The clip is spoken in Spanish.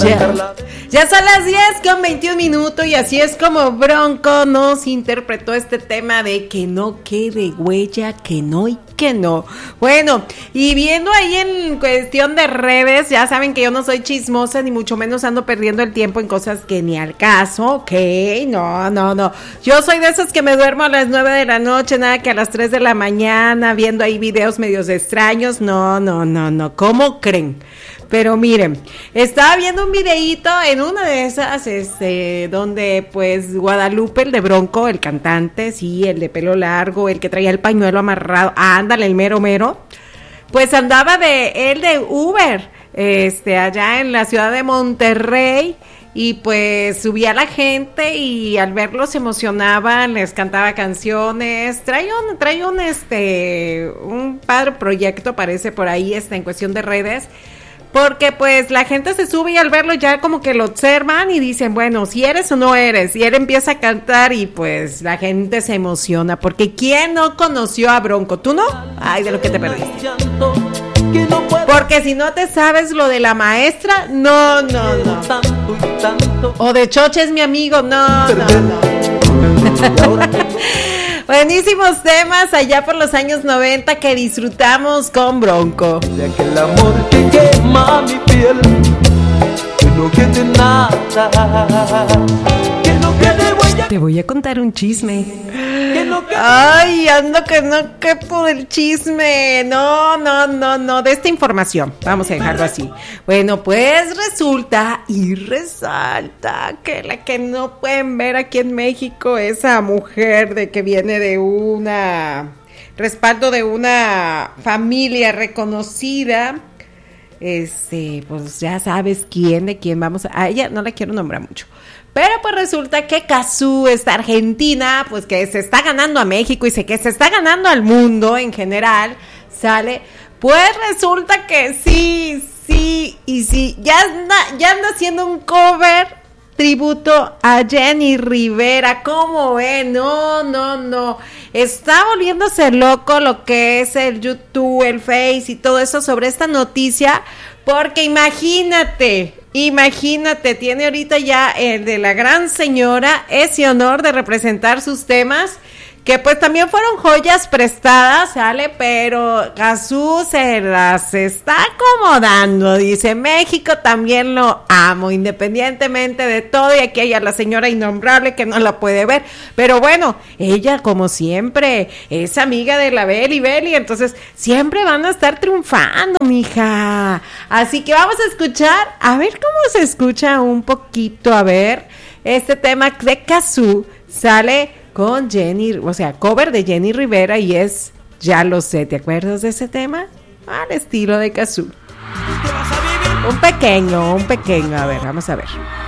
Ya son las 10:21 y así es como Bronco nos interpretó este tema de que no quede huella, que no y que no. Bueno, y viendo ahí en cuestión de redes, ya saben que yo no soy chismosa ni mucho menos ando perdiendo el tiempo en cosas que ni al caso, ok, no. Yo soy de esas que me duermo a las 9 de la noche, nada que a las 3 de la mañana viendo ahí videos medios extraños, no, ¿cómo creen? Pero miren, estaba viendo un videíto en una de esas, donde pues Guadalupe, el de Bronco, el cantante, sí, el de pelo largo, el que traía el pañuelo amarrado, ándale, el mero, pues andaba él de Uber, allá en la ciudad de Monterrey, y pues subía a la gente y al verlos se emocionaban, les cantaba canciones, trae un padre proyecto, parece por ahí, en cuestión de redes. Porque pues la gente se sube y al verlo ya como que lo observan y dicen, bueno, si eres o no eres. Y él empieza a cantar y pues la gente se emociona. Porque ¿quién no conoció a Bronco? ¿Tú no? Ay, de lo que te perdiste. Porque si no te sabes lo de la maestra, no. O de Choche es mi amigo, no. Buenísimos temas allá por los años 90 que disfrutamos con Bronco. De aquel amor que quema mi piel, que no quede nada, que no quede huella. Te voy a contar un chisme. Ay, ando que no quepo del chisme. No, de esta información. Vamos a dejarlo así. Bueno, pues resulta y resalta que la que no pueden ver aquí en México, esa mujer de que viene de respaldo de una familia reconocida, pues ya sabes de quién vamos a ella no la quiero nombrar mucho. Pero pues resulta que Cazzu, esta argentina, pues que se está ganando a México y que se está ganando al mundo en general, sale, pues resulta que sí, ya anda haciendo un cover tributo a Jenny Rivera. ¿Cómo ven? No, está volviéndose loco lo que es el YouTube, el Face y todo eso sobre esta noticia, porque imagínate, tiene ahorita ya el de la gran señora ese honor de representar sus temas, que pues también fueron joyas prestadas, ¿sale? Pero Cazzu se las está acomodando, dice, México también lo amo, independientemente de todo, y aquí hay a la señora innombrable que no la puede ver, pero bueno, ella como siempre es amiga de la Beli, entonces siempre van a estar triunfando, mija, así que vamos a escuchar, a ver cómo se escucha un poquito, a ver, este tema de Cazzu, sale con Jenny, o sea, cover de Jenny Rivera y es Ya lo sé, ¿te acuerdas de ese tema? Al estilo de Cazzu. Un pequeño, a ver, vamos a ver.